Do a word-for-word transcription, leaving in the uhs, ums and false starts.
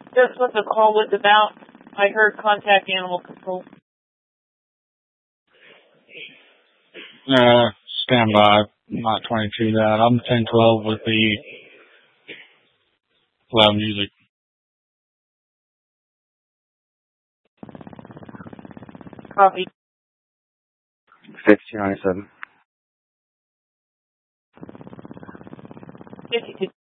That's what the call was about. I heard contact animal control. Uh, stand by. Not twenty-two that. I'm ten twelve with the loud music. Copy. fifty-two ninety-seven. fifty-two.